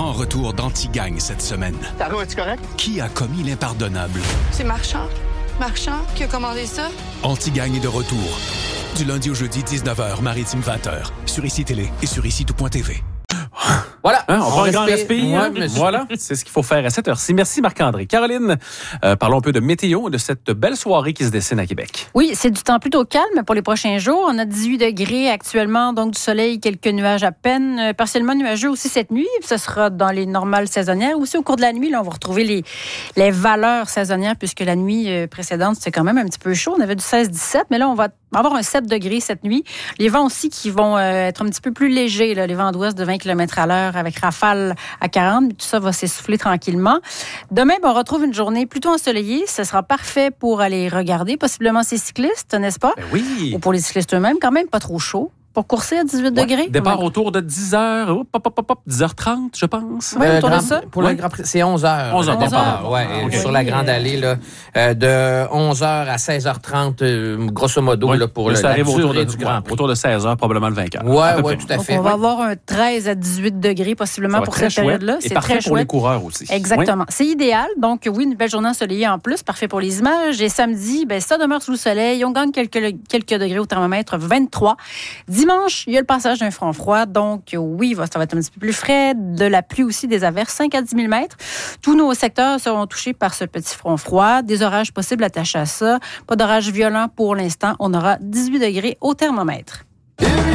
grand retour d'Antigagne cette semaine. Taro, es-tu correct? Qui a commis l'impardonnable? C'est Marchand. Marchand qui a commandé ça. Antigagne est de retour. Du lundi au jeudi, 19h, Maritime 20h. Sur ICI Télé et sur ICI.tv. Voilà. On prend un grand respire. Ouais, voilà, c'est ce qu'il faut faire à cette heure-ci. Merci Marc-André. Caroline, parlons un peu de météo et de cette belle soirée qui se dessine à Québec. Oui, c'est du temps plutôt calme pour les prochains jours. On a 18 degrés actuellement, donc du soleil, quelques nuages à peine. Partiellement nuageux aussi cette nuit. Ce sera dans les normales saisonnières. Aussi au cours de la nuit, là, on va retrouver les valeurs saisonnières puisque la nuit précédente, c'était quand même un petit peu chaud. On avait du 16-17, mais là, on va avoir un 7 degrés cette nuit. Les vents aussi qui vont être un petit peu plus légers, là, les vents d'ouest de 20 km à l'heure avec rafale à 40. Tout ça va s'essouffler tranquillement. Demain, on retrouve une journée plutôt ensoleillée. Ce sera parfait pour aller regarder possiblement ces cyclistes, n'est-ce pas? Ben oui. Ou pour les cyclistes eux-mêmes, quand même pas trop chaud. Pour courser à 18 degrés. Départ autour de 10h, 10h30, je pense. Oui, autour de ça. Pour le Grand Prix, c'est 11h. 11h, départ. Ouais, okay. Sur la Grande Allée, là, de 11h à 16h30, grosso modo, là, pour ça arrive autour du Grand Prix. Autour de 16h, probablement le vainqueur. Oui, tout à fait. On va avoir un 13 à 18 degrés possiblement pour cette période-là. C'est parfait pour les coureurs aussi. Exactement. Oui. C'est idéal. Donc, oui, une belle journée ensoleillée en plus. Parfait pour les images. Et samedi, ça demeure sous le soleil. On gagne quelques degrés au thermomètre, 23. Dimanche, il y a le passage d'un front froid. Donc, oui, ça va être un petit peu plus frais. De la pluie aussi, des averses, 5 à 10 mm. Tous nos secteurs seront touchés par ce petit front froid. Des orages possibles attachés à ça. Pas d'orage violent pour l'instant. On aura 18 degrés au thermomètre.